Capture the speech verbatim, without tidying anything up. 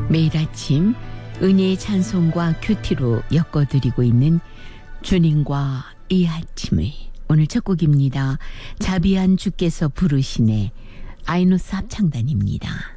매일 아침 은혜의 찬송과 큐티로 엮어드리고 있는 주님과 이 아침을, 오늘 첫 곡입니다. 자비한 주께서 부르시네, 아이누스 합창단입니다.